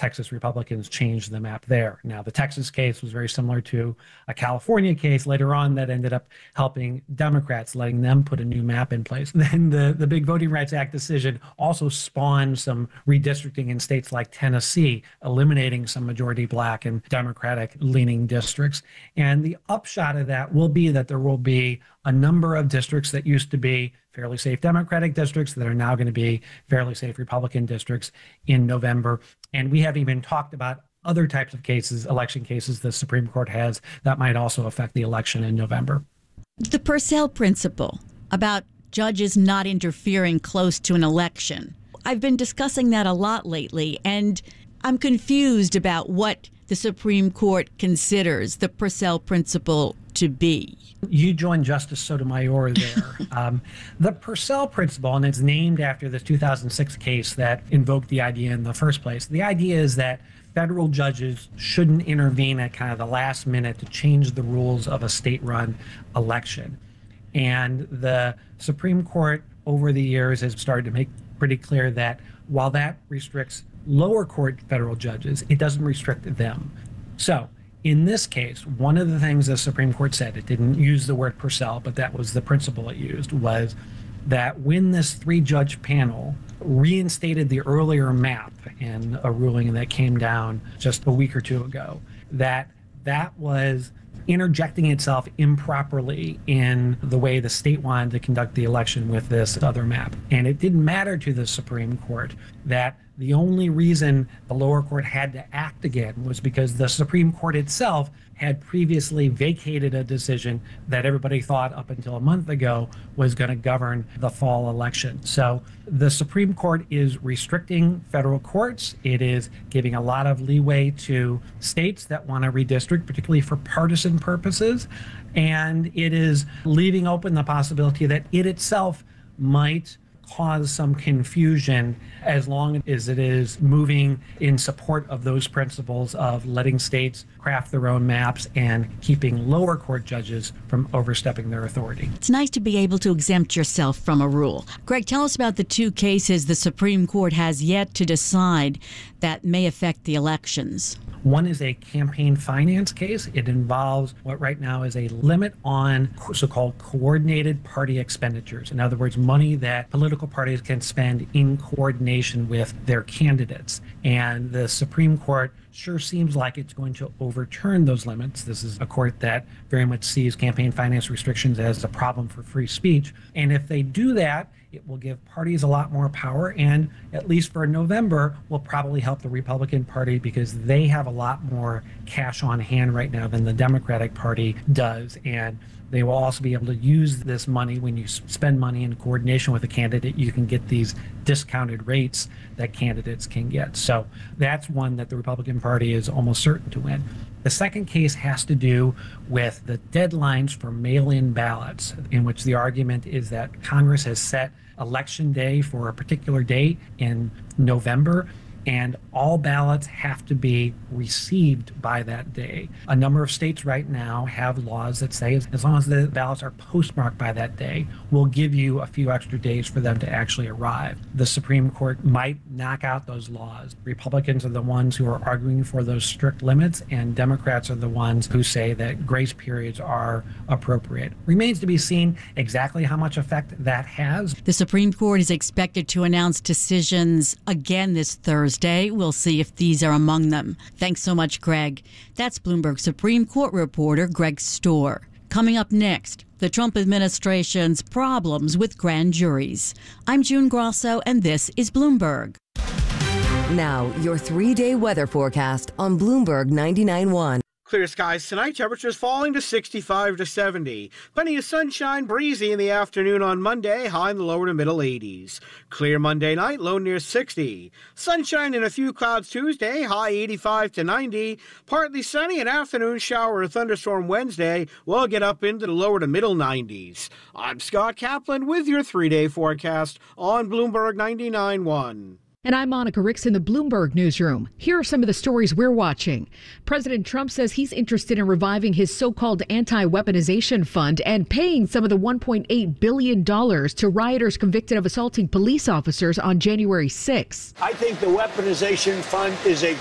Texas Republicans changed the map there. Now, the Texas case was very similar to a California case later on that ended up helping Democrats, letting them put a new map in place. Then the big Voting Rights Act decision also spawned some redistricting in states like Tennessee, eliminating some majority Black and Democratic-leaning districts. And the upshot of that will be that there will be a number of districts that used to be fairly safe Democratic districts that are now going to be fairly safe Republican districts in November. And we haven't even talked about other types of cases, election cases the Supreme Court has that might also affect the election in November. The Purcell principle about judges not interfering close to an election. I've been discussing that a lot lately, and I'm confused about what the Supreme Court considers the Purcell principle to be. You joined Justice Sotomayor there. The Purcell principle, and it's named after this 2006 case that invoked the idea in the first place. The idea is that federal judges shouldn't intervene at kind of the last minute to change the rules of a state-run election. And the Supreme Court over the years has started to make pretty clear that while that restricts lower court federal judges, it doesn't restrict them. So in this case, one of the things the Supreme Court said, it didn't use the word Purcell, but that was the principle it used, was that when this three-judge panel reinstated the earlier map in a ruling that came down just a week or two ago, that was interjecting itself improperly in the way the state wanted to conduct the election with this other map. And it didn't matter to the Supreme Court that the only reason the lower court had to act again was because the Supreme Court itself had previously vacated a decision that everybody thought up until a month ago was going to govern the fall election. So the Supreme Court is restricting federal courts. It is giving a lot of leeway to states that want to redistrict, particularly for partisan purposes. And it is leaving open the possibility that it itself might cause some confusion as long as it is moving in support of those principles of letting states craft their own maps and keeping lower court judges from overstepping their authority. It's nice to be able to exempt yourself from a rule. Greg, tell us about the two cases the Supreme Court has yet to decide that may affect the elections. One is a campaign finance case. It involves what right now is a limit on so-called coordinated party expenditures. In other words, money that political parties can spend in coordination with their candidates. And the Supreme Court sure seems like it's going to overturn those limits. This is a court that very much sees campaign finance restrictions as a problem for free speech. And if they do that, it will give parties a lot more power, and at least for November, will probably help the Republican Party because they have a lot more cash on hand right now than the Democratic Party does. And they will also be able to use this money. When you spend money in coordination with a candidate, you can get these discounted rates that candidates can get. So that's one that the Republican Party is almost certain to win. The second case has to do with the deadlines for mail-in ballots, in which the argument is that Congress has set election day for a particular date in November, and all ballots have to be received by that day. A number of states right now have laws that say as long as the ballots are postmarked by that day, we'll give you a few extra days for them to actually arrive. The Supreme Court might knock out those laws. Republicans are the ones who are arguing for those strict limits, and Democrats are the ones who say that grace periods are appropriate. Remains to be seen exactly how much effect that has. The Supreme Court is expected to announce decisions again this Thursday. We'll see if these are among them. Thanks so much, Greg. That's Bloomberg Supreme Court reporter Greg Stohr. Coming up next, the Trump administration's problems with grand juries. I'm June Grosso, and this is Bloomberg. Now, your 3-day weather forecast on Bloomberg 99.1. Clear skies tonight, temperatures falling to 65 to 70. Plenty of sunshine, breezy in the afternoon on Monday, high in the lower to middle 80s. Clear Monday night, low near 60. Sunshine and a few clouds Tuesday, high 85 to 90. Partly sunny, an afternoon shower or thunderstorm Wednesday, will get up into the lower to middle 90s. I'm Scott Kaplan with your 3-day forecast on Bloomberg 99.1. And I'm Monica Ricks in the Bloomberg Newsroom. Here are some of the stories we're watching. President Trump says he's interested in reviving his so-called anti-weaponization fund and paying some of the $1.8 billion to rioters convicted of assaulting police officers on January 6th. I think the weaponization fund is a